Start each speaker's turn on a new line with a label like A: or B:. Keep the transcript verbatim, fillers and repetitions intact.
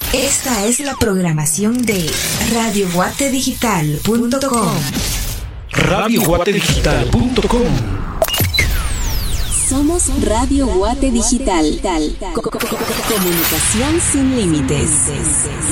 A: Esta es la programación de radio guate digital punto com.
B: radio guate digital punto com.
C: Somos Radio Guate Digital. Comunicación sin límites.